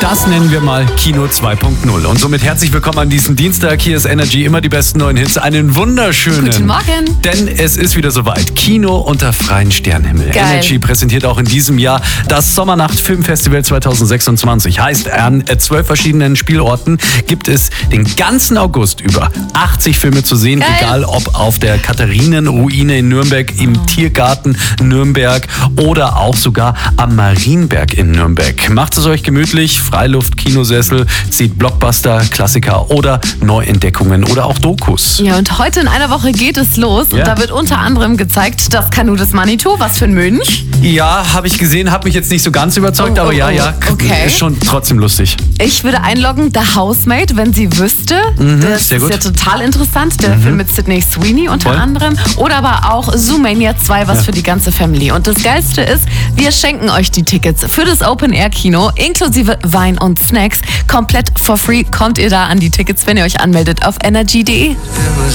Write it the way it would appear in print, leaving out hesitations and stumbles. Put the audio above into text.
Das nennen wir mal Kino 2.0. Und somit herzlich willkommen an diesem Dienstag. Hier ist Energy, immer die besten neuen Hits. Einen wunderschönen Guten Morgen. Denn es ist wieder soweit. Kino unter freiem Sternenhimmel. Geil. Energy präsentiert auch in diesem Jahr das Sommernacht Filmfestival 2026. Heißt, an 12 verschiedenen Spielorten gibt es den ganzen August über 80 Filme zu sehen. Geil. Egal ob auf der Katharinenruine in Nürnberg, im Tiergarten Nürnberg oder auch sogar am Marienberg in Nürnberg. Macht es euch gemütlich, Freiluft, Kinosessel, zieht Blockbuster, Klassiker oder Neuentdeckungen oder auch Dokus. Ja, und heute in einer Woche geht es los. Ja. Und da wird unter anderem gezeigt, das Kanu des Manitou. Was für ein Mönch. Ja, habe ich gesehen, hat mich jetzt nicht so ganz überzeugt, Oh, aber oh, ja, oh, okay. ist schon trotzdem lustig. Ich würde einloggen, The Housemaid, wenn sie wüsste. Das sehr ist gut. ja total interessant. Der Film mit Sydney Sweeney unter Voll. anderem. Oder aber auch Zoomania 2, was für die ganze Family. Und das Geilste ist, wir schenken euch die Tickets für das Open-Air-Kino inklusive Wein und Snacks. Komplett for free kommt ihr da an die Tickets, wenn ihr euch anmeldet auf energy.de.